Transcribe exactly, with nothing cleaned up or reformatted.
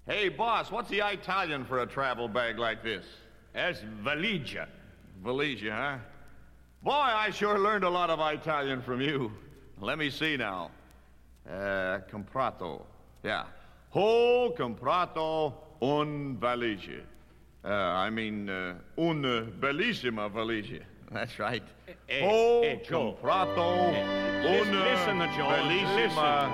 Hey, boss, what's the Italian for a travel bag like this? Es valigia. Valigia, huh? Boy, I sure learned a lot of Italian from you. Let me see now. Uh, comprato. Yeah. Ho comprato un valigia. Uh, I mean, uh, un bellissima valigia. That's right. Eh, Ho eh, Joe. comprato Eh, un listen, listen to Joe. bellissima